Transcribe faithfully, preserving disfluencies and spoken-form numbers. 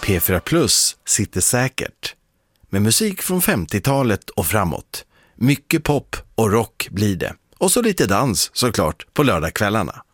P fyra Plus sitter säkert. Med musik från femtiotalet och framåt. Mycket pop och rock blir det. Och så lite dans såklart på lördagskvällarna.